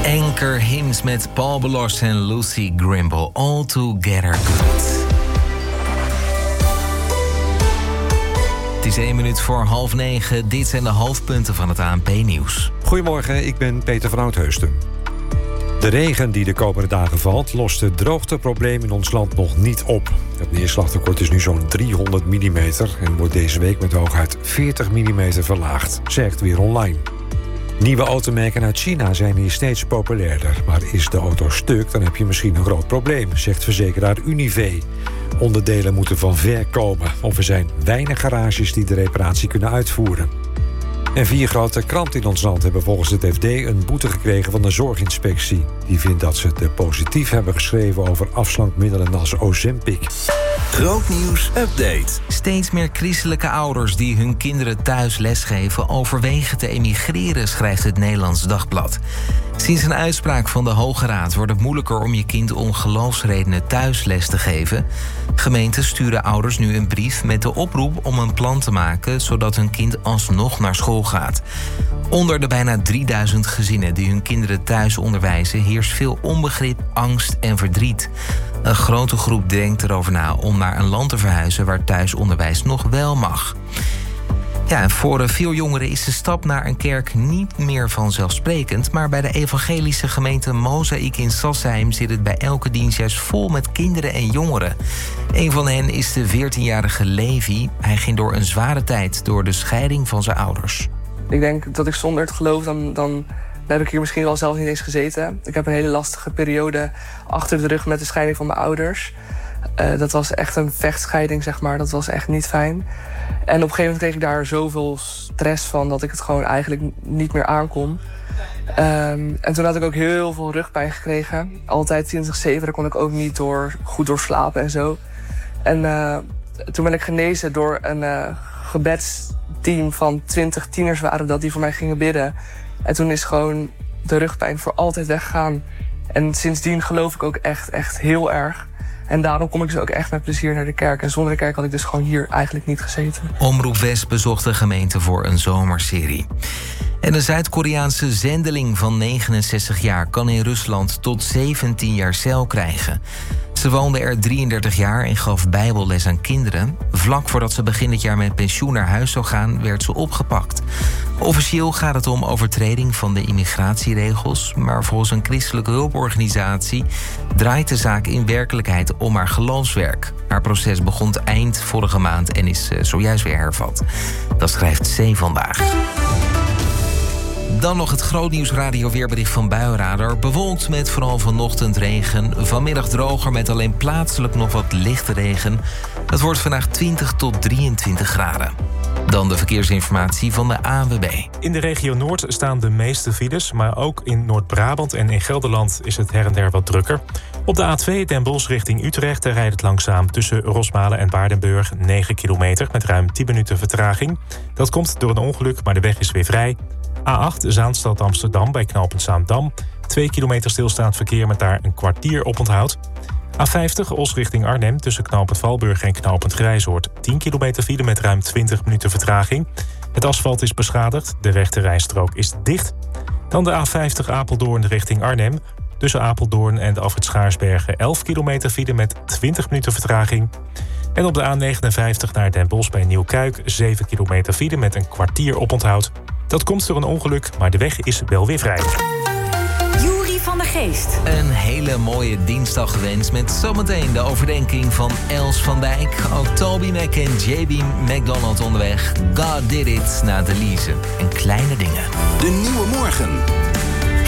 Anchor Hymns met Paul Belos en Lucy Grimble. All Together Good. Het is 1 minuut voor 8:30. Dit zijn de hoofdpunten van het ANP-nieuws. Goedemorgen, ik ben Peter van Oudheusden. De regen die de komende dagen valt, lost het droogteprobleem in ons land nog niet op. Het neerslagtekort is nu zo'n 300 mm en wordt deze week met hooguit 40 mm verlaagd, zegt Weer Online. Nieuwe automerken uit China zijn hier steeds populairder. Maar is de auto stuk, dan heb je misschien een groot probleem, zegt verzekeraar Unive. Onderdelen moeten van ver komen, of er zijn weinig garages die de reparatie kunnen uitvoeren. En 4 grote kranten in ons land hebben volgens het FD een boete gekregen van de zorginspectie. Die vindt dat ze te positief hebben geschreven over afslankmiddelen als Ozempic. Grootnieuws update. Steeds meer christelijke ouders die hun kinderen thuis lesgeven overwegen te emigreren, schrijft het Nederlands Dagblad. Sinds een uitspraak van de Hoge Raad wordt het moeilijker om je kind om geloofsredenen thuis les te geven. Gemeenten sturen ouders nu een brief met de oproep om een plan te maken zodat hun kind alsnog naar school gaat. Onder de bijna 3000 gezinnen die hun kinderen thuis onderwijzen heerst veel onbegrip, angst en verdriet. Een grote groep denkt erover na om naar een land te verhuizen waar thuisonderwijs nog wel mag. Ja, en voor veel jongeren is de stap naar een kerk niet meer vanzelfsprekend, maar bij de evangelische gemeente Mozaïek in Sassheim zit het bij elke dienst juist vol met kinderen en jongeren. Een van hen is de 14-jarige Levi. Hij ging door een zware tijd door de scheiding van zijn ouders. Ik denk dat ik zonder het geloof, dan heb ik hier misschien wel zelf niet eens gezeten. Ik heb een hele lastige periode achter de rug met de scheiding van mijn ouders. Dat was echt een vechtscheiding, zeg maar. Dat was echt niet fijn. En op een gegeven moment kreeg ik daar zoveel stress van dat ik het gewoon eigenlijk niet meer aankon. En toen had ik ook heel veel rugpijn gekregen. Altijd 24/7, daar kon ik ook niet goed door slapen en zo. En toen ben ik genezen door een gebedsteam van 20 tieners waren dat die voor mij gingen bidden. En toen is gewoon de rugpijn voor altijd weggegaan. En sindsdien geloof ik ook echt heel erg. En daarom kom ik dus ook echt met plezier naar de kerk. En zonder de kerk had ik dus gewoon hier eigenlijk niet gezeten. Omroep West bezocht de gemeente voor een zomerserie. En een Zuid-Koreaanse zendeling van 69 jaar kan in Rusland tot 17 jaar cel krijgen. Ze woonde er 33 jaar en gaf bijbelles aan kinderen. Vlak voordat ze begin dit jaar met pensioen naar huis zou gaan, werd ze opgepakt. Officieel gaat het om overtreding van de immigratieregels, maar volgens een christelijke hulporganisatie draait de zaak in werkelijkheid om haar geloofswerk. Haar proces begon eind vorige maand en is zojuist weer hervat. Dat schrijft C vandaag. Dan nog het grootnieuws radioweerbericht van Buienradar. Bewolkt met vooral vanochtend regen. Vanmiddag droger met alleen plaatselijk nog wat lichte regen. Het wordt vandaag 20 tot 23 graden. Dan de verkeersinformatie van de ANWB. In de regio Noord staan de meeste files, maar ook in Noord-Brabant en in Gelderland is het her en der wat drukker. Op de A2 Den Bosch richting Utrecht rijdt het langzaam tussen Rosmalen en Waardenburg 9 kilometer met ruim 10 minuten vertraging. Dat komt door een ongeluk, maar de weg is weer vrij. A8 Zaanstad Amsterdam bij knooppunt Zaandam. 2 kilometer stilstaand verkeer met daar een kwartier op onthoud. A50 Os richting Arnhem tussen knooppunt Valburg en knooppunt Grijzoord. 10 kilometer file met ruim 20 minuten vertraging. Het asfalt is beschadigd, de rechte rijstrook is dicht. Dan de A50 Apeldoorn richting Arnhem. Tussen Apeldoorn en de afrit Schaarsbergen 11 kilometer file met 20 minuten vertraging. En op de A59 naar Den Bosch bij Nieuwkuik 7 kilometer file met een kwartier op onthoud. Dat komt door een ongeluk, maar de weg is wel weer vrij. Juri van der Geest. Een hele mooie dinsdag gewenst met zometeen de overdenking van Els van Dijk. Ook Toby Mac en JB McDonald onderweg. God Did It na Deleuze en Kleine Dingen. De Nieuwe Morgen.